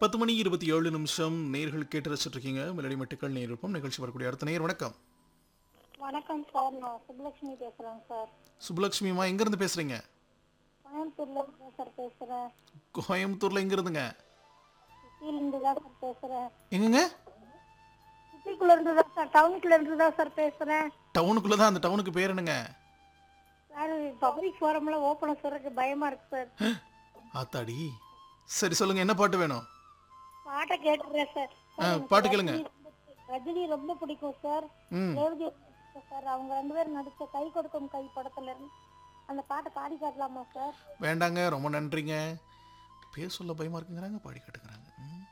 10 மணி 27 நிமிஷம் நேர்கள் கேட்டு ரசிச்சுட்டு இருக்கீங்க. மெலடி மெட்டுக்கள் நேரிருப்போம். நிகழ்ச்சி வரக்கூடிய அடுத்த நேயர் வணக்கம். வணக்கம் சார். நான் சுப்புலட்சுமி பேசுறேங்க சார். சுப்புலட்சுமிமா எங்கேருந்து பேசுறீங்க? கோயம்புத்தூர்ல இருந்து சார் பேசுறேன். கோயம்புத்தூர்ல எங்க இருந்துங்க? சிட்டியில இருந்து தான் சார் பேசுறேன். எங்கங்க? சிட்டிக்குள்ள இருந்து தான் சார், டவுனுக்குள்ள இருந்து தான் சார் பேசுறேன். டவுனுக்குள்ள தான். அந்த டவுனுக்கு பேர் என்னங்க? சார் பப்ளிக் ஃபோரம்ல ஓப்பன் சொல்றதுக்கு பயமா இருக்கு சார். ஆத்தாடி. சரி சொல்லுங்க, என்ன பாட்டு வேணும்? பாட்டை கேட்டுறேன் சார். சார், எனக்கு பாட்டு கேளுங்க. ரஜினி ரொம்ப பிடிக்கும் சார். ம் ரேவதி பிடிக்கும் சார். அவங்க 2 பேரும் நடிச்ச கை கொடுக்கும் கை படத்துல இருந்து அந்த பாட்டை பாடி காட்டலாமா சார்? வேண்டாங்க, ரொம்ப நன்றிங்க. பேர் சொல்ல பயமா இருக்குங்கிறாங்க, பாடி காட்டுங்கிறாங்க.